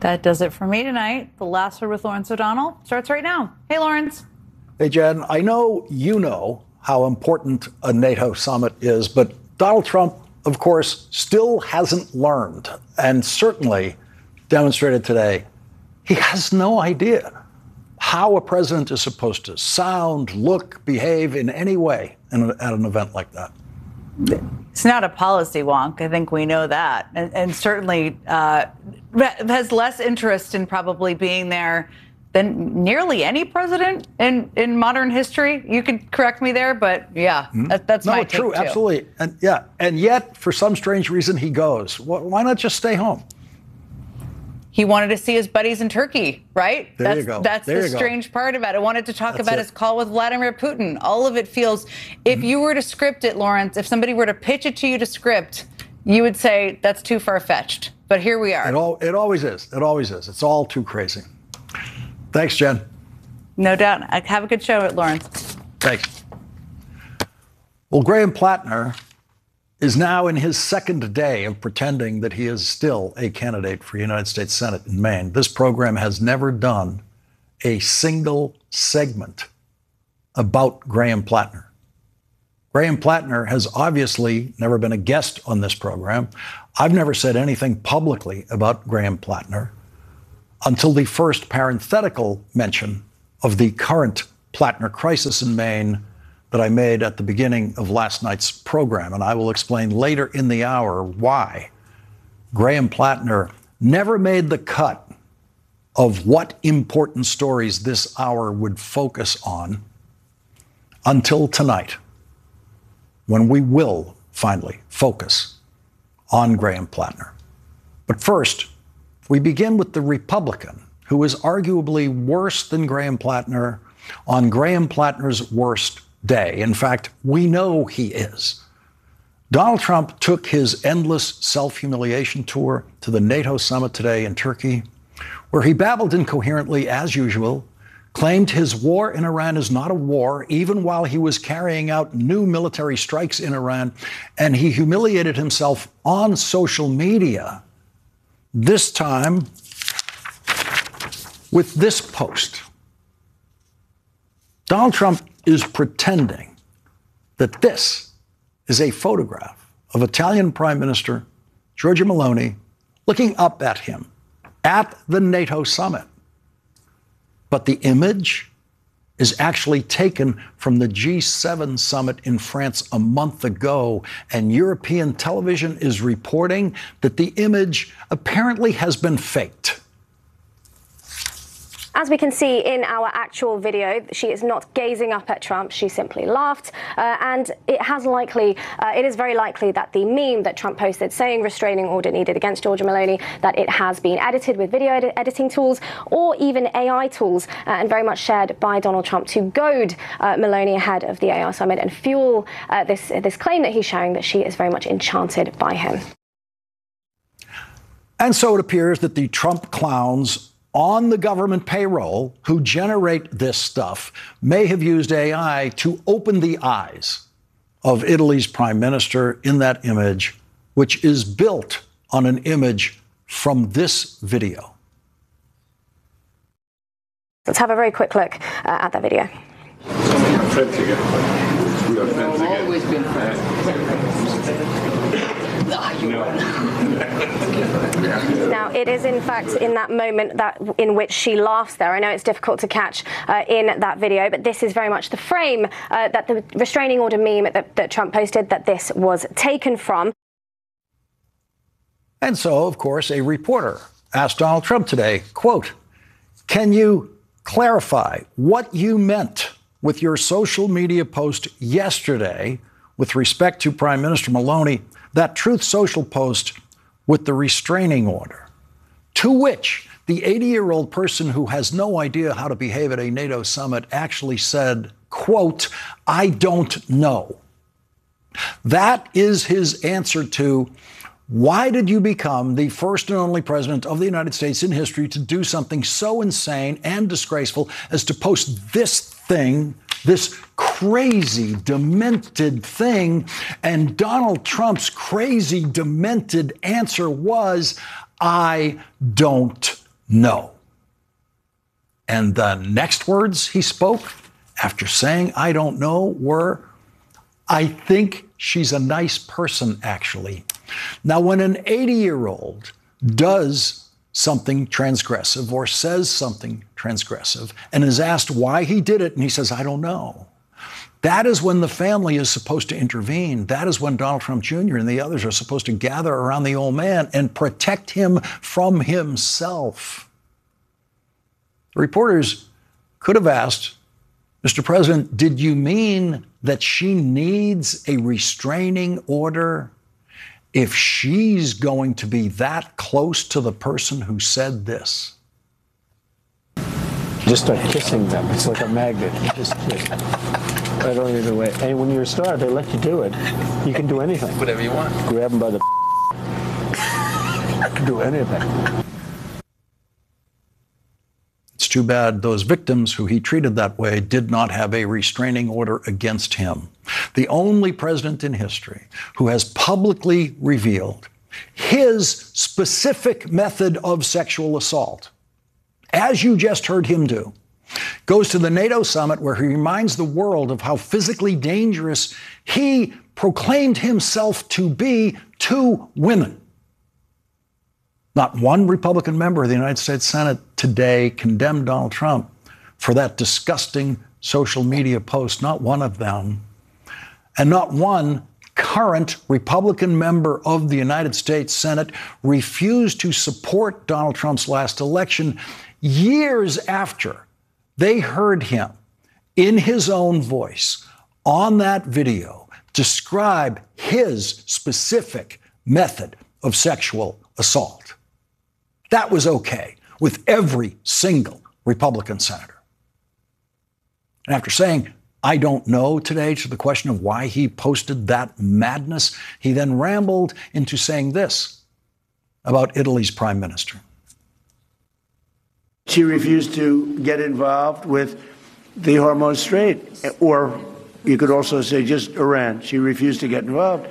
That does it for me tonight. The Last Word with Lawrence O'Donnell starts right now. Hey, Lawrence. Hey, Jen. I know you know how important a NATO summit is, but Donald Trump, of course, still hasn't learned, and certainly demonstrated today he has no idea how a president is supposed to sound, look, behave in any way at an event like that. It's not a policy wonk. I think we know that. And certainly has less interest in probably being there than nearly any president in modern history. You could correct me there, but yeah, that's my take true, too. Absolutely. And yet, for some strange reason, he goes. Why not just stay home? He wanted to see his buddies in Turkey, right? There you go. That's the strange part about it. Wanted to talk about his call with Vladimir Putin. All of it feels, if you were to script it, Lawrence, if somebody were to pitch it to you to script, you would say that's too far-fetched. But here we are. It always is. It always is. It's all too crazy. Thanks, Jen. No doubt. Have a good show, Lawrence. Thanks. Well, Graham Plattner is now in his second day of pretending that he is still a candidate for United States Senate in Maine. This program has never done a single segment about Graham Plattner. Graham Plattner has obviously never been a guest on this program. I've never said anything publicly about Graham Plattner until the first parenthetical mention of the current Plattner crisis in Maine that I made at the beginning of last night's program. And I will explain later in the hour why Graham Plattner never made the cut of what important stories this hour would focus on until tonight, when we will finally focus on Graham Plattner. But first, we begin with the Republican who is arguably worse than Graham Plattner on Graham Plattner's worst day. In fact, we know he is. Donald Trump took his endless self-humiliation tour to the NATO summit today in Turkey, where he babbled incoherently as usual, claimed his war in Iran is not a war, even while he was carrying out new military strikes in Iran, and he humiliated himself on social media, this time with this post. Donald Trump is pretending that this is a photograph of Italian Prime Minister Giorgia Meloni looking up at him at the NATO summit. But the image is actually taken from the G7 summit in France a month ago, and European television is reporting that the image apparently has been faked. As we can see in our actual video, she is not gazing up at Trump. She simply laughed. And it is very likely that the meme that Trump posted saying restraining order needed against Giorgia Meloni, that it has been edited with video editing tools or even AI tools, and very much shared by Donald Trump to goad Meloni ahead of the AI summit and fuel this claim that he's sharing that she is very much enchanted by him. And so it appears that the Trump clowns on the government payroll who generate this stuff may have used AI to open the eyes of Italy's prime minister in that image, which is built on an image from this video. Let's have a very quick look at that video. We are friends again. We are friends again. Always been friends. Now, it is, in fact, in that moment in which she laughs there. I know it's difficult to catch in that video, but this is very much the frame that the restraining order meme that Trump posted, that this was taken from. And so, of course, a reporter asked Donald Trump today, quote, "Can you clarify what you meant with your social media post yesterday with respect to Prime Minister Meloni, that Truth Social post with the restraining order?" To which the 80-year-old person who has no idea how to behave at a NATO summit actually said, quote, "I don't know." That is his answer to, why did you become the first and only president of the United States in history to do something so insane and disgraceful as to post this thing, this crazy, demented thing? And Donald Trump's crazy, demented answer was, "I don't no. And the next words he spoke after saying, I don't know, were, I think she's a nice person, actually. Now, when an 80-year-old does something transgressive or says something transgressive and is asked why he did it, and he says, I don't know, that is when the family is supposed to intervene. That is when Donald Trump Jr. and the others are supposed to gather around the old man and protect him from himself. The reporters could have asked, Mr. President, did you mean that she needs a restraining order if she's going to be that close to the person who said this? Just start kissing them. It's like a magnet. You just kiss. Right on either way. And when you're a star, they let you do it. You can do anything. Whatever you want. Grab them by the you can do anything. It's too bad those victims who he treated that way did not have a restraining order against him. The only president in history who has publicly revealed his specific method of sexual assault, as you just heard him do, goes to the NATO summit where he reminds the world of how physically dangerous he proclaimed himself to be to women. Not one Republican member of the United States Senate today condemned Donald Trump for that disgusting social media post, not one of them. And not one current Republican member of the United States Senate refused to support Donald Trump's last election years after they heard him in his own voice on that video describe his specific method of sexual assault. That was okay with every single Republican senator. And after saying, I don't know today to the question of why he posted that madness, he then rambled into saying this about Italy's prime minister. She refused to get involved with the Hormuz Strait, or you could also say just Iran. She refused to get involved.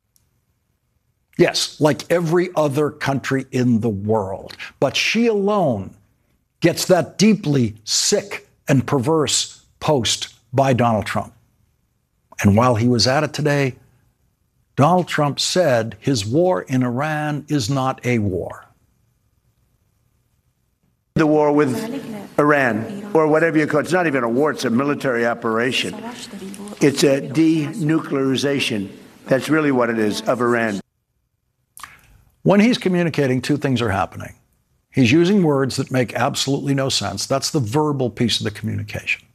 Yes, like every other country in the world. But she alone gets that deeply sick and perverse post by Donald Trump. And while he was at it today, Donald Trump said his war in Iran is not a war. The war with Iran, or whatever you call it, it's not even a war, it's a military operation. It's a denuclearization. That's really what it is, of Iran. When he's communicating, two things are happening. He's using words that make absolutely no sense. That's the verbal piece of the communication.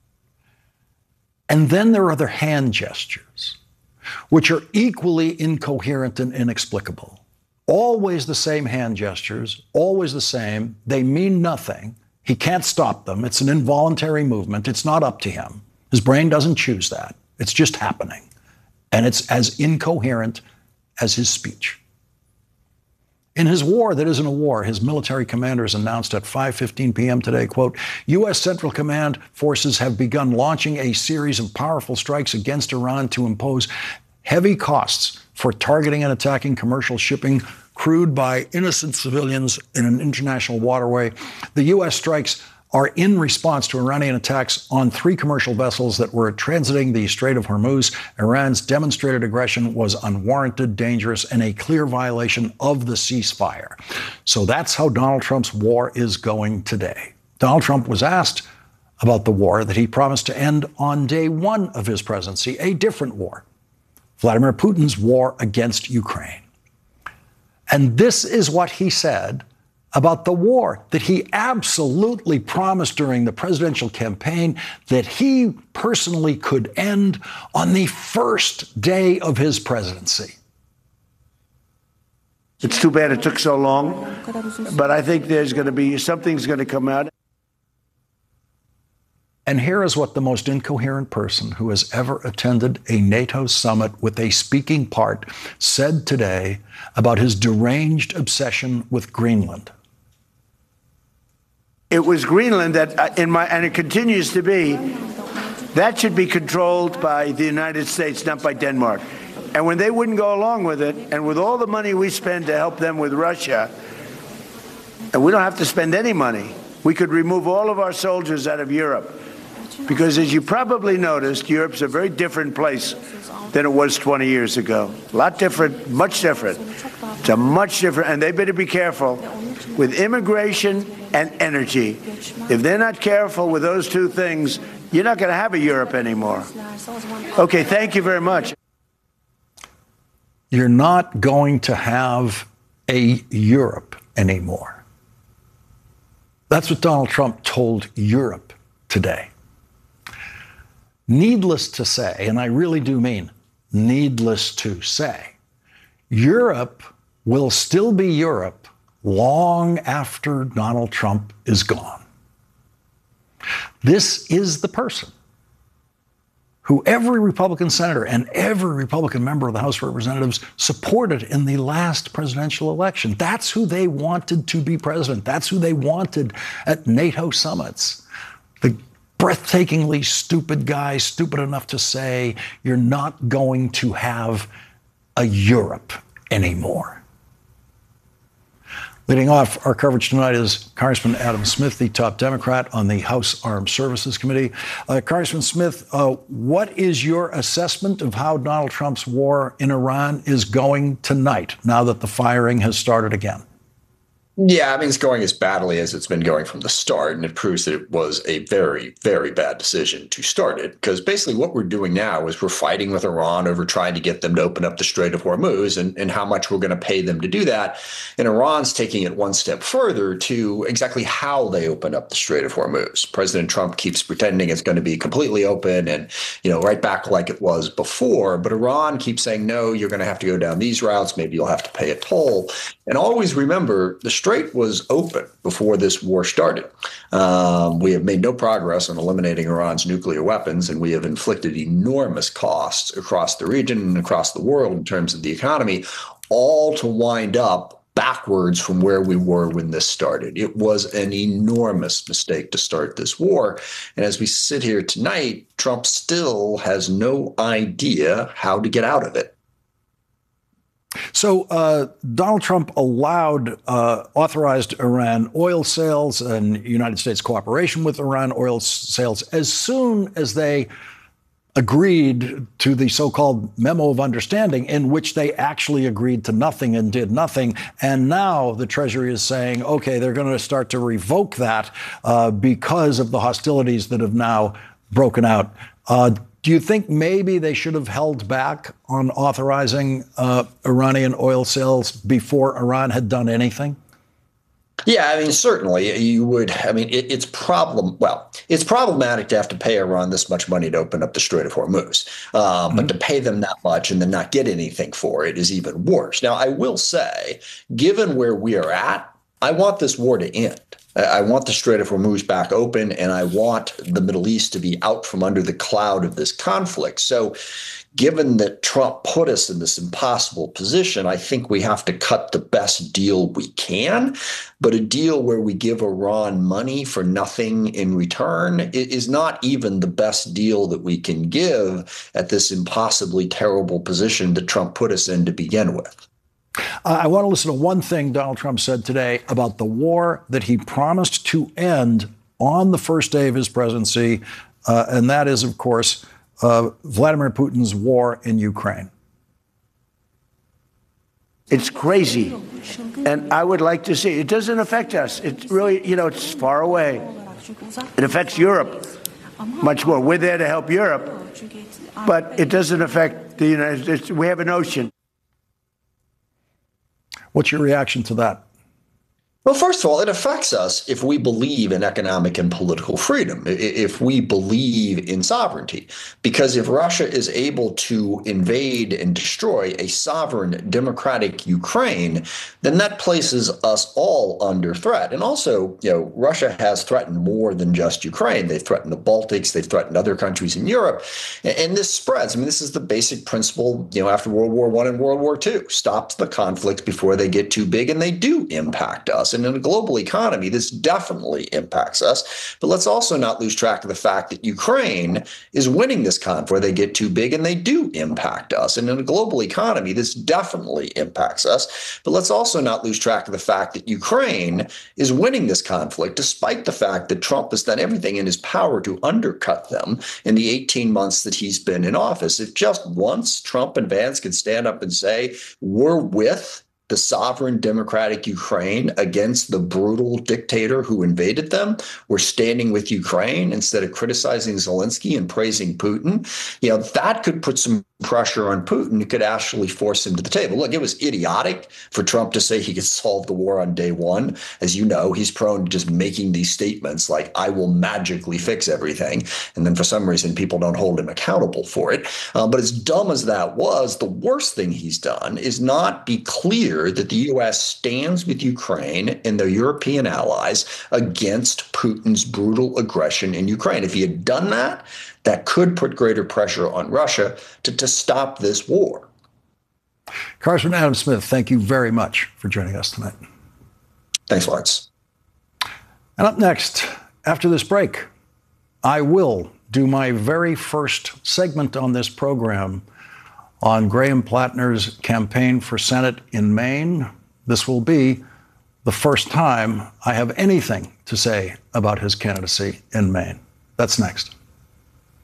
And then there are other hand gestures, which are equally incoherent and inexplicable. Always the same hand gestures, always the same. They mean nothing. He can't stop them. It's an involuntary movement. It's not up to him. His brain doesn't choose that. It's just happening. And it's as incoherent as his speech. In his war that isn't a war, his military commanders announced at 5:15 p.m. today, quote, U.S. Central Command forces have begun launching a series of powerful strikes against Iran to impose heavy costs for targeting and attacking commercial shipping crewed by innocent civilians in an international waterway. The U.S. strikes are in response to Iranian attacks on 3 commercial vessels that were transiting the Strait of Hormuz. Iran's demonstrated aggression was unwarranted, dangerous, and a clear violation of the ceasefire. So that's how Donald Trump's war is going today. Donald Trump was asked about the war that he promised to end on day 1 of his presidency, a different war, Vladimir Putin's war against Ukraine. And this is what he said about the war that he absolutely promised during the presidential campaign that he personally could end on the first day of his presidency. It's too bad it took so long, but I think there's going to be something's going to come out. And here is what the most incoherent person who has ever attended a NATO summit with a speaking part said today about his deranged obsession with Greenland. It was Greenland that, and it continues to be, that should be controlled by the United States, not by Denmark. And when they wouldn't go along with it, and with all the money we spend to help them with Russia, And we don't have to spend any money. We could remove all of our soldiers out of Europe. Because as you probably noticed, Europe's a very different place than it was 20 years ago. A lot different, much different. It's a much different, and they better be careful with immigration and energy. If they're not careful with those two things, you're not going to have a Europe anymore. Okay, thank you very much. You're not going to have a Europe anymore. That's what Donald Trump told Europe today. Needless to say, and I really do mean needless to say, Europe will still be Europe long after Donald Trump is gone. This is the person who every Republican senator and every Republican member of the House of Representatives supported in the last presidential election. That's who they wanted to be president. That's who they wanted at NATO summits. The breathtakingly stupid guy, stupid enough to say, you're not going to have a Europe anymore. Leading off our coverage tonight is Congressman Adam Smith, the top Democrat on the House Armed Services Committee. Congressman Smith, what is your assessment of how Donald Trump's war in Iran is going tonight, now that the firing has started again? Yeah, I mean, it's going as badly as it's been going from the start, and it proves that it was a very, very bad decision to start it, because basically what we're doing now is we're fighting with Iran over trying to get them to open up the Strait of Hormuz and how much we're going to pay them to do that. And Iran's taking it one step further to exactly how they open up the Strait of Hormuz. President Trump keeps pretending it's going to be completely open and, right back like it was before. But Iran keeps saying, no, you're going to have to go down these routes. Maybe you'll have to pay a toll. And always remember, the Strait was open before this war started. We have made no progress on eliminating Iran's nuclear weapons, and we have inflicted enormous costs across the region and across the world in terms of the economy, all to wind up backwards from where we were when this started. It was an enormous mistake to start this war. And as we sit here tonight, Trump still has no idea how to get out of it. So Donald Trump authorized Iran oil sales and United States cooperation with Iran oil sales as soon as they agreed to the so-called memo of understanding, in which they actually agreed to nothing and did nothing. And now the Treasury is saying, OK, they're going to start to revoke that because of the hostilities that have now broken out. Do you think maybe they should have held back on authorizing Iranian oil sales before Iran had done anything? Yeah, I mean, certainly you would. I mean, it's problematic to have to pay Iran this much money to open up the Strait of Hormuz. But to pay them that much and then not get anything for it is even worse. Now, I will say, given where we are at, I want this war to end. I want the Strait of Hormuz back open, and I want the Middle East to be out from under the cloud of this conflict. So given that Trump put us in this impossible position, I think we have to cut the best deal we can. But a deal where we give Iran money for nothing in return is not even the best deal that we can give at this impossibly terrible position that Trump put us in to begin with. I want to listen to one thing Donald Trump said today about the war that he promised to end on the first day of his presidency, and that is, of course, Vladimir Putin's war in Ukraine. It's crazy, and I would like to see. It doesn't affect us. It's really, it's far away. It affects Europe much more. We're there to help Europe, but it doesn't affect the United States. We have an ocean. What's your reaction to that? Well, first of all, it affects us if we believe in economic and political freedom, if we believe in sovereignty. Because if Russia is able to invade and destroy a sovereign, democratic Ukraine, then that places us all under threat. And also, Russia has threatened more than just Ukraine. They've threatened the Baltics. They've threatened other countries in Europe. And this spreads. I mean, this is the basic principle, after World War I and World War II. Stops the conflicts before they get too big, and they do impact us. us. And in a global economy, this definitely impacts us. But let's also not lose track of the fact that Ukraine is winning this conflict where they get too big, and they do impact us. And in a global economy, this definitely impacts us. But let's also not lose track of the fact that Ukraine is winning this conflict, despite the fact that Trump has done everything in his power to undercut them in the 18 months that he's been in office. If just once Trump and Vance could stand up and say, we're with the sovereign democratic Ukraine against the brutal dictator who invaded them, we're standing with Ukraine instead of criticizing Zelensky and praising Putin, that could put some pressure on Putin. It could actually force him to the table. Look, it was idiotic for Trump to say he could solve the war on day one. As you know, he's prone to just making these statements like, I will magically fix everything. And then for some reason, people don't hold him accountable for it. But as dumb as that was, the worst thing he's done is not be clear that the U.S. stands with Ukraine and their European allies against Putin's brutal aggression in Ukraine. If he had done that, that could put greater pressure on Russia to stop this war. Congressman Adam Smith, thank you very much for joining us tonight. Thanks, Lawrence. And up next, after this break, I will do my very first segment on this program on Graham Plattner's campaign for Senate in Maine. This will be the first time I have anything to say about his candidacy in Maine. That's next.